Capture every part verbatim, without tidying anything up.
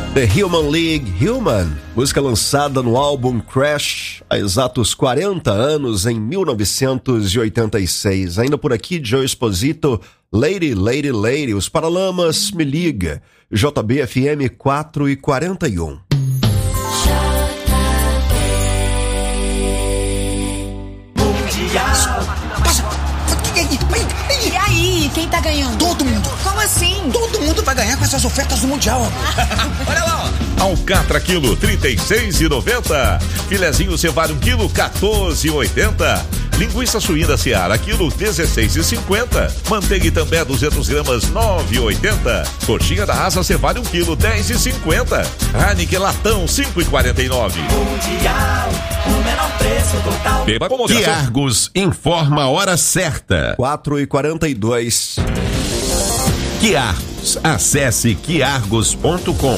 The Human League, Human, música lançada no álbum Crash há exatos quarenta anos, em mil novecentos e oitenta e seis. Ainda por aqui, Joe Esposito, Lady, Lady, Lady, os Paralamas, Me Liga, J B F M quatro e quarenta e um. E aí, quem tá ganhando? Todo mundo. Como assim? Todo mundo vai ganhar com essas ofertas do Mundial. Olha lá, ó. Alcatra quilo, trinta e seis reais e noventa centavos. Filezinho cevado um quilo, quatorze reais e oitenta centavos. Linguiça suína Seara, quilo, dezesseis reais e cinquenta centavos. Manteiga Itambé, duzentas gramas, nove reais e oitenta centavos. Coxinha da Raça Cevale um quilo, dez reais e cinquenta centavos. Heineken Latão, cinco reais e quarenta e nove centavos. Mundial, o menor preço total. Beba com moderação. Quiargos informa a hora certa. quatro e quarenta e dois. Quiargos, acesse quiargos ponto com.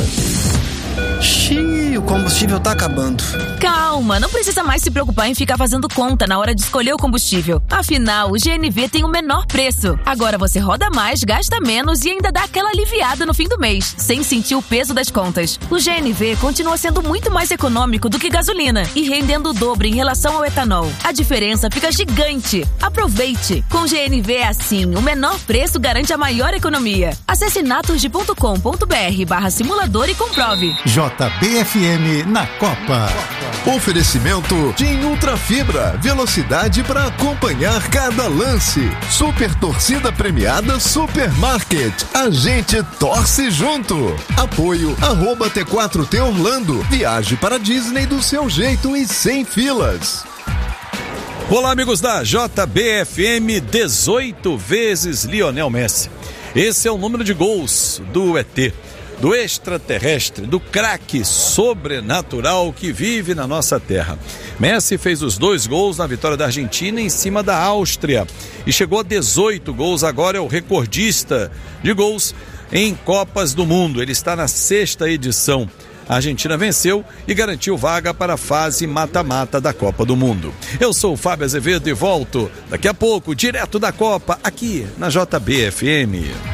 Xiii, o combustível tá acabando. Calma, não precisa mais se preocupar em ficar fazendo conta na hora de escolher o combustível. Afinal, o G N V tem o menor preço. Agora você roda mais, gasta menos e ainda dá aquela aliviada no fim do mês, sem sentir o peso das contas. O G N V continua sendo muito mais econômico do que gasolina e rendendo o dobro em relação ao etanol. A diferença fica gigante. Aproveite! Com G N V é assim, o menor preço garante a maior economia. Acesse naturgy ponto com ponto br barra simulador e comprove. J B F M na Copa. Oferecimento TIM Ultra Fibra, velocidade para acompanhar cada lance. Super torcida premiada Supermarket, a gente torce junto. Apoio arroba T quatro T Orlando, viaje para Disney do seu jeito e sem filas. Olá, amigos da J B F M, dezoito vezes Lionel Messi. Esse é o número de gols do E T, do extraterrestre, do craque sobrenatural que vive na nossa terra. Messi fez os dois gols na vitória da Argentina em cima da Áustria e chegou a dezoito gols, agora é o recordista de gols em Copas do Mundo. Ele está na sexta edição. A Argentina venceu e garantiu vaga para a fase mata-mata da Copa do Mundo. Eu sou o Fábio Azevedo e volto daqui a pouco, direto da Copa, aqui na J B F M.